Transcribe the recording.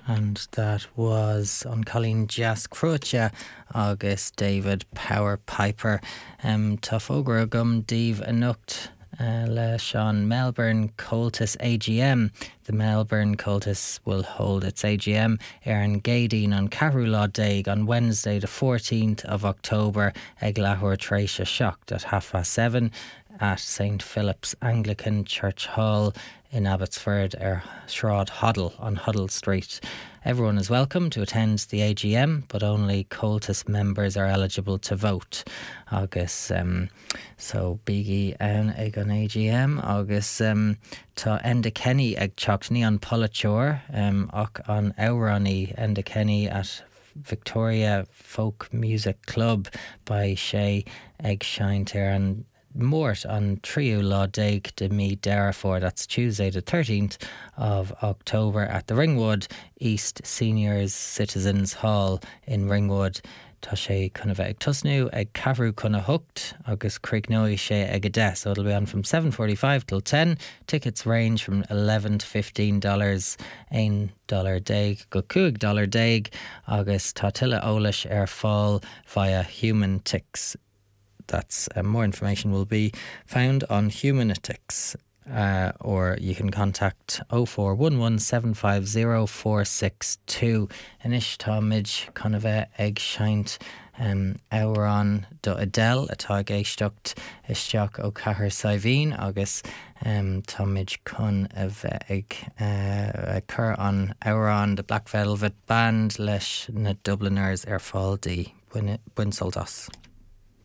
And that was on Colleen Jas Crucha agus David Power Piper. Tá fógra gum Dave Anucht le Sean Melbourne Coltis AGM. The Melbourne Coltis will hold its AGM an Gadeen on Carrula Daig on Wednesday the 14th of October ag Lahore Tracia Shocked at 7:30 at St Philip's Anglican Church Hall in Abbotsford Shroud Hoddle on Huddle Street. Everyone is welcome to attend the AGM, but only Coltis members are eligible to vote. Agus so biggie ag an AGM agus tá Enda Kenny ag Chockney on Pollachore och on Aurani Enda Kenny at Victoria Folk Music Club by Shay ag Shine and Mort on Trio Law Daig de Mi Deraford. That's Tuesday the 13th of October at the Ringwood East Seniors Citizens Hall in Ringwood. Tá sé chuna bheith ag tusnú ag Cahrú chuna Hooked agus Craignóí sé ag Ade. So it'll be on from 7:45 till 10. Tickets range from $11 to $15. $1 daig go $2 daig agus tá tuile eolais fáil via Human Ticks. That's more information will be found on Humanitics, or you can contact 0411 750 462. Inish Tomage Conave Egg Shint Auron do Adele atá géisteacht isteach ó Cahir Saiveen agus Tomage Con of Egg cur on Auron the Black Velvet Band leis na Dubliners fáil di Buinsoltas.